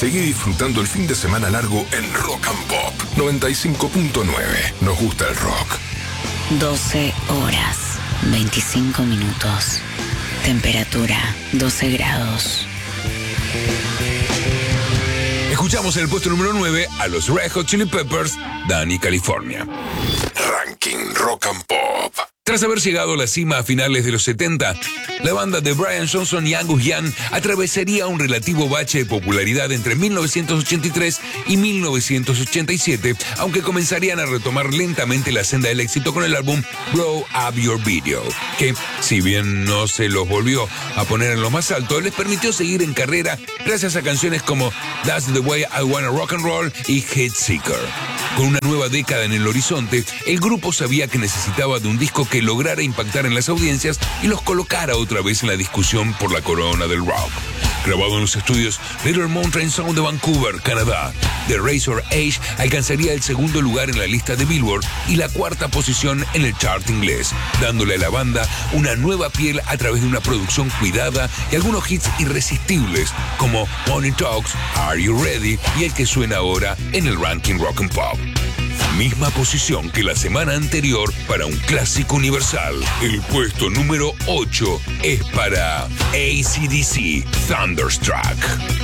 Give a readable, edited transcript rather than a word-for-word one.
Seguí disfrutando el fin de semana largo en Rock and Pop 95.9. Nos gusta el rock. 12 horas, 25 minutos. Temperatura, 12 grados. Escuchamos en el puesto número 9 a los Red Hot Chili Peppers, Dani, California. Ranking Rock and Pop. Tras haber llegado a la cima a finales de los 70, la banda de Brian Johnson y Angus Young atravesaría un relativo bache de popularidad entre 1983 y 1987, aunque comenzarían a retomar lentamente la senda del éxito con el álbum Blow Up Your Video, que, si bien no se los volvió a poner en lo más alto, les permitió seguir en carrera gracias a canciones como That's the Way I Wanna Rock and Roll y Hit Seeker. Con una nueva década en el horizonte, el grupo sabía que necesitaba de un disco que lograra impactar en las audiencias y los colocara otra vez en la discusión por la corona del rock. Grabado en los estudios Little Mountain Sound de Vancouver, Canadá, The Razor Edge alcanzaría el segundo lugar en la lista de Billboard y la cuarta posición en el chart inglés, dándole a la banda una nueva piel a través de una producción cuidada y algunos hits irresistibles como Money Talks, Are You Ready y el que suena ahora en el ranking Rock and Pop. Misma posición que la semana anterior para un clásico universal. El puesto número 8 es para AC/DC, Thunderstruck.